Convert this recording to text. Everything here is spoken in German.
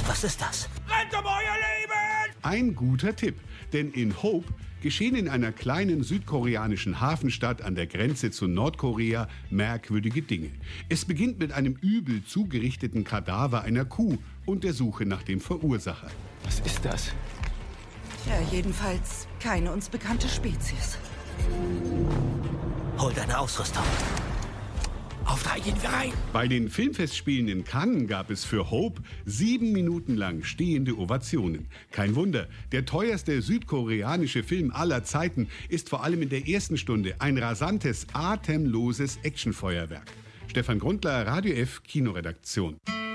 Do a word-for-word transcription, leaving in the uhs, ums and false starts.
Was ist das? Rennt um euer Leben! Ein guter Tipp, denn in Hope geschehen in einer kleinen südkoreanischen Hafenstadt an der Grenze zu Nordkorea merkwürdige Dinge. Es beginnt mit einem übel zugerichteten Kadaver einer Kuh und der Suche nach dem Verursacher. Was ist das? Ja, jedenfalls keine uns bekannte Spezies. Hol deine Ausrüstung. Auf da gehen wir rein. Bei den Filmfestspielen in Cannes gab es für Hope sieben Minuten lang stehende Ovationen. Kein Wunder, der teuerste südkoreanische Film aller Zeiten ist vor allem in der ersten Stunde ein rasantes, atemloses Actionfeuerwerk. Stefan Grundler, Radio F, Kinoredaktion.